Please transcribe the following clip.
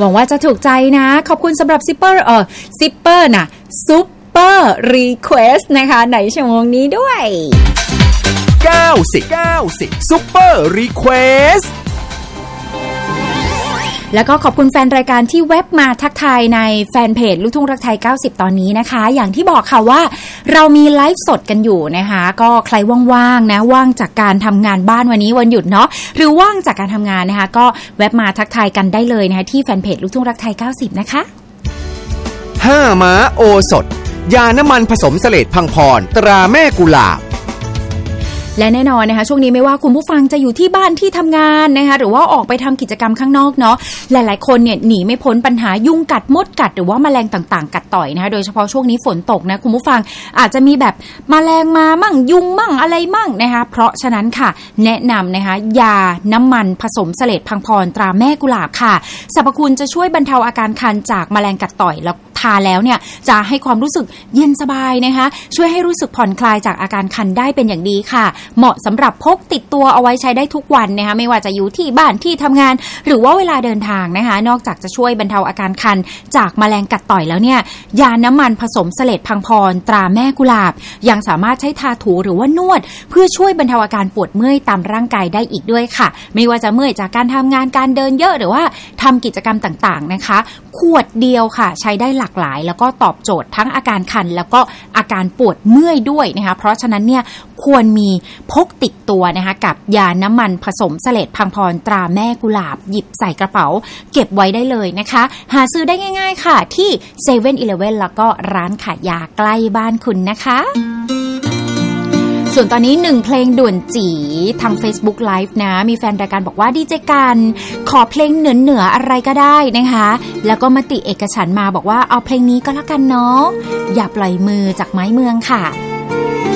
วังว่าจะถูกใจนะขอบคุณสำหรับซิปเปอร์นะซุปเปอร์รีเควสนะคะในชั่วโมงนี้ด้วย 90ซุปเปอร์รีเควสแล้วก็ขอบคุณแฟนรายการที่เว็บมาทักทายในแฟนเพจลูกทุ่งรักไทย90ตอนนี้นะคะอย่างที่บอกค่ะว่าเรามีไลฟ์สดกันอยู่นะคะก็ใครว่างๆนะว่างจากการทำงานบ้านวันนี้วันหยุดเนาะหรือว่างจากการทำงานนะคะก็เว็บมาทักทายกันได้เลยนะคะที่แฟนเพจลูกทุ่งรักไทย90นะคะ 5ม้าโอสถยาน้ำมันผสมเสลดพังพรตราแม่กุหลาบและแน่นอนนะคะช่วงนี้ไม่ว่าคุณผู้ฟังจะอยู่ที่บ้านที่ทำงานนะคะหรือว่าออกไปทำกิจกรรมข้างนอกเนาะหลายๆคนเนี่ยหนีไม่พ้นปัญหายุงกัดมดกัดหรือว่าแมลงต่างๆกัดต่อยนะคะโดยเฉพาะช่วงนี้ฝนตกนะคุณผู้ฟังอาจจะมีแบบแมลงมามั่งยุงมั่งอะไรมั่งนะคะเพราะฉะนั้นค่ะแนะนำนะคะยาน้ำมันผสมเสลดพังพรตราแม่กุหลาบค่ะสรรพคุณจะช่วยบรรเทาอาการคันจากแมลงกัดต่อยแล้วทาแล้วเนี่ยจะให้ความรู้สึกเย็นสบายนะคะช่วยให้รู้สึกผ่อนคลายจากอาการคันได้เป็นอย่างดีค่ะเหมาะสำหรับพกติดตัวเอาไว้ใช้ได้ทุกวันนะคะไม่ว่าจะอยู่ที่บ้านที่ทำงานหรือว่าเวลาเดินทางนะคะนอกจากจะช่วยบรรเทาอาการคันจากแมลงกัดต่อยแล้วเนี่ยยาน้ำมันผสมเสลดพังพรตราแม่กุหลาบยังสามารถใช้ทาถูหรือว่านวดเพื่อช่วยบรรเทาอาการปวดเมื่อยตามร่างกายได้อีกด้วยค่ะไม่ว่าจะเมื่อยจากการทำงานการเดินเยอะหรือว่าทำกิจกรรมต่างๆนะคะขวดเดียวค่ะใช้ได้หลากหลายแล้วก็ตอบโจทย์ทั้งอาการคันแล้วก็อาการปวดเมื่อยด้วยนะคะเพราะฉะนั้นเนี่ยควรมีพกติดตัวนะคะกับยาน้ำมันผสมเสลดพังพรตราแม่กุหลาบหยิบใส่กระเป๋าเก็บไว้ได้เลยนะคะหาซื้อได้ง่ายๆค่ะที่ 7-Eleven แล้วก็ร้านขายยาใกล้บ้านคุณนะคะส่วนตอนนี้1เพลงด่วนจีทาง Facebook Live นะมีแฟนรายการบอกว่าดีเจกันขอเพลงเหนืออะไรก็ได้นะคะแล้วก็มติเอกฉันท์มาบอกว่าเอาเพลงนี้ก็แล้วกันเนาะอย่าปล่อยมือจากไม้เมืองค่ะ